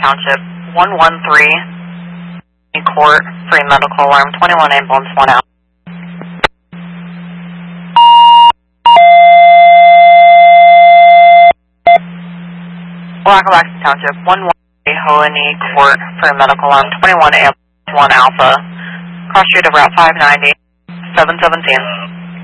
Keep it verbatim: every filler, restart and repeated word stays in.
Township, one one three, Court, free medical alarm, twenty-one ambulance, one out. Wacollax Township, one one three, Hoheney Court, free medical alarm, twenty-one ambulance, one alpha. Cross street of Route five ninety, seven seventeen.